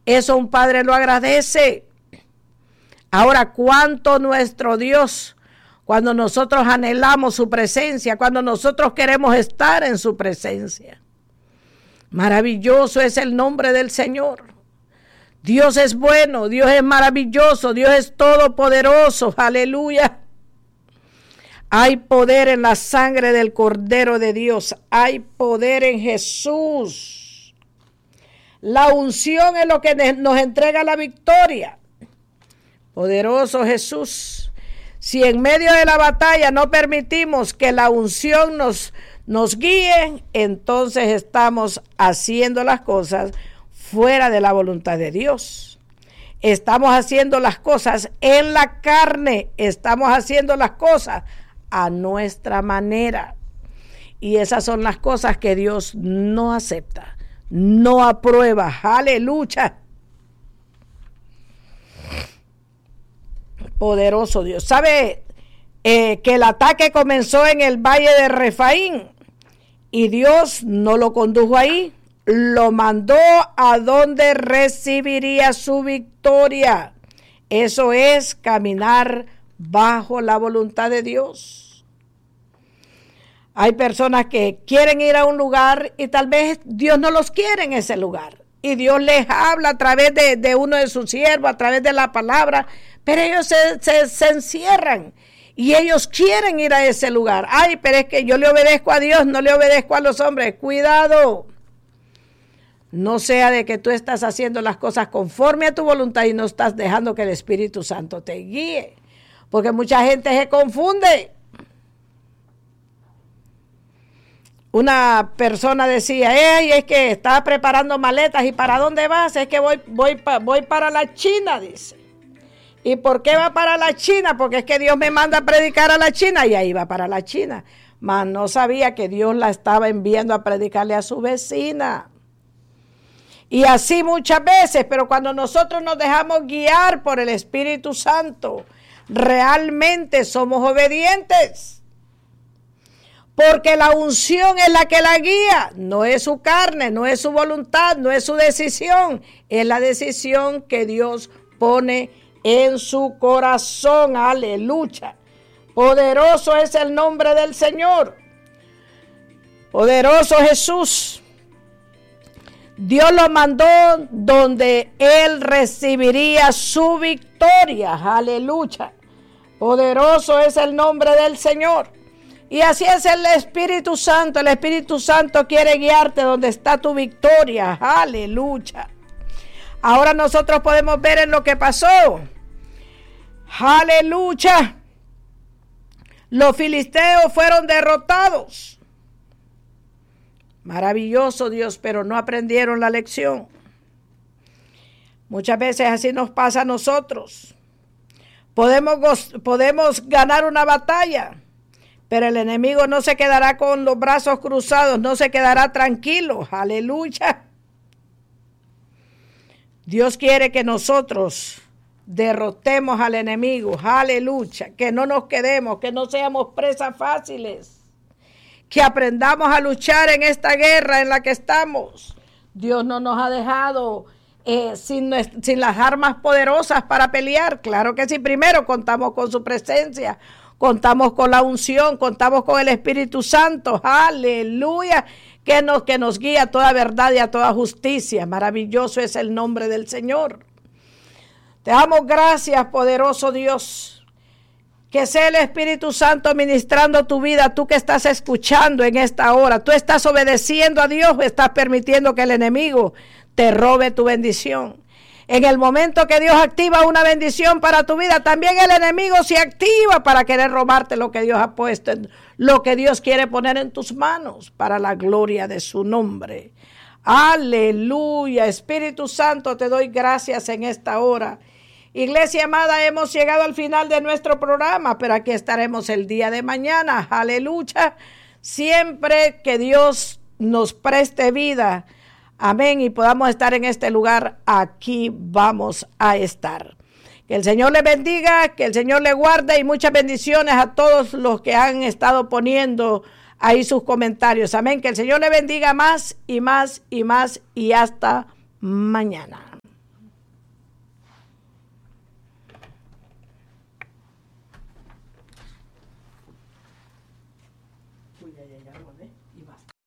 Eso un padre lo agradece. Ahora, ¿cuánto nuestro Dios, cuando nosotros anhelamos su presencia, cuando nosotros queremos estar en su presencia? Maravilloso es el nombre del Señor. Dios es bueno, Dios es maravilloso, Dios es todopoderoso. Aleluya. Hay poder en la sangre del Cordero de Dios. Hay poder en Jesús. La unción es lo que nos entrega la victoria. Poderoso Jesús. Si en medio de la batalla no permitimos que la unción nos guíe, entonces estamos haciendo las cosas fuera de la voluntad de Dios. Estamos haciendo las cosas en la carne. Estamos haciendo las cosas a nuestra manera. Y esas son las cosas que Dios no acepta, no aprueba. Aleluya. Poderoso Dios. ¿Sabe que el ataque comenzó en el valle de Refaín? Y Dios no lo condujo ahí. Lo mandó a donde recibiría su victoria. Eso es caminar bajo la voluntad de Dios. Hay personas que quieren ir a un lugar y tal vez Dios no los quiere en ese lugar. Y Dios les habla a través de uno de sus siervos, a través de la palabra, pero ellos se encierran y ellos quieren ir a ese lugar. Ay, pero es que yo le obedezco a Dios, no le obedezco a los hombres. Cuidado. No sea de que tú estás haciendo las cosas conforme a tu voluntad y no estás dejando que el Espíritu Santo te guíe. Porque mucha gente se confunde. Una persona decía, es que estaba preparando maletas. ¿Y para dónde vas? Es que voy para la China, dice. ¿Y por qué va para la China? Porque es que Dios me manda a predicar a la China. Y ahí va para la China. Mas no sabía que Dios la estaba enviando a predicarle a su vecina. Y así muchas veces, pero cuando nosotros nos dejamos guiar por el Espíritu Santo, realmente somos obedientes. Porque la unción es la que la guía, no es su carne, no es su voluntad, no es su decisión, es la decisión que Dios pone en su corazón. Aleluya. Poderoso es el nombre del Señor. Poderoso Jesús. Dios lo mandó donde Él recibiría su victoria. Aleluya. Poderoso es el nombre del Señor. Y así es el Espíritu Santo. El Espíritu Santo quiere guiarte donde está tu victoria. Aleluya. Ahora nosotros podemos ver en lo que pasó. Aleluya. Los filisteos fueron derrotados. Maravilloso Dios, pero no aprendieron la lección. Muchas veces así nos pasa a nosotros. Podemos ganar una batalla, pero el enemigo no se quedará con los brazos cruzados, no se quedará tranquilo. Aleluya. Dios quiere que nosotros derrotemos al enemigo. Aleluya. Que no nos quedemos, que no seamos presas fáciles. Que aprendamos a luchar en esta guerra en la que estamos. Dios no nos ha dejado sin las armas poderosas para pelear. Claro que sí, primero contamos con su presencia, contamos con la unción, contamos con el Espíritu Santo. Aleluya, que nos guía a toda verdad y a toda justicia. Maravilloso es el nombre del Señor. Te damos gracias, poderoso Dios. Que sea el Espíritu Santo ministrando tu vida, tú que estás escuchando en esta hora. Tú estás obedeciendo a Dios, estás permitiendo que el enemigo te robe tu bendición. En el momento que Dios activa una bendición para tu vida, también el enemigo se activa para querer robarte lo que Dios ha puesto, lo que Dios quiere poner en tus manos para la gloria de su nombre. Aleluya. Espíritu Santo, te doy gracias en esta hora. Iglesia amada, hemos llegado al final de nuestro programa, pero aquí estaremos el día de mañana. Aleluya. Siempre que Dios nos preste vida, amén, y podamos estar en este lugar, aquí vamos a estar. Que el Señor le bendiga, que el Señor le guarde y muchas bendiciones a todos los que han estado poniendo ahí sus comentarios. Amén. Que el Señor le bendiga más y más y más y hasta mañana. Aleluya, ya, ya, y basta.